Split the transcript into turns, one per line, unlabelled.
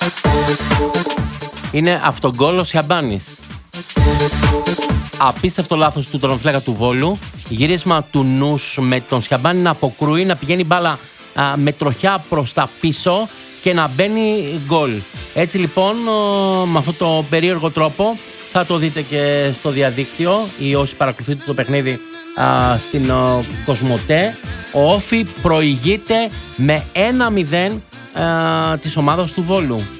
Είναι αυτογκόλ ο Σιαμπάνης. Απίστευτο λάθος του τερματοφύλακα του Βόλου. Γύρισμα του Νους με τον Σιαμπάνη να αποκρούει, να πηγαίνει μπάλα με τροχιά προς τα πίσω και να μπαίνει γκολ. Έτσι λοιπόν, με αυτό το περίεργο τρόπο, θα το δείτε και στο διαδίκτυο ή όσοι παρακολουθείτε το παιχνίδι στην Κοσμοτέ. Ο Όφι προηγείται με 1-0 της ομάδας του Βόλου.